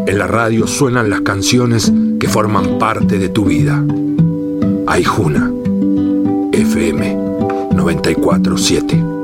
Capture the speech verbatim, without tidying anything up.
En la radio suenan las canciones que forman parte de tu vida. Aijuna, F M noventa y cuatro punto siete.